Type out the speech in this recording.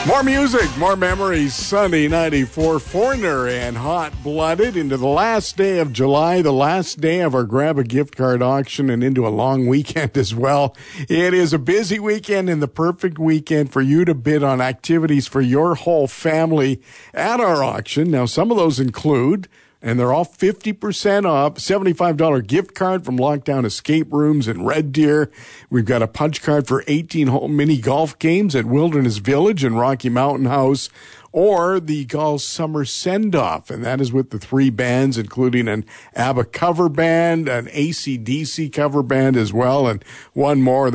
More music, more memories. Sunday 94 Foreigner and Hot Blooded into the last day of July, the last day of our Grab a Gift Card auction, and into a long weekend as well. It is a busy weekend and the perfect weekend for you to bid on activities for your whole family at our auction. Now, some of those include, and they're all 50% off, $75 gift card from Lockdown Escape Rooms in Red Deer. We've got a punch card for 18 home mini golf games at Wilderness Village and Rocky Mountain House, or the Golf Summer Send-Off, and that is with the 3 bands, including an ABBA cover band, an AC/DC cover band as well, and one more.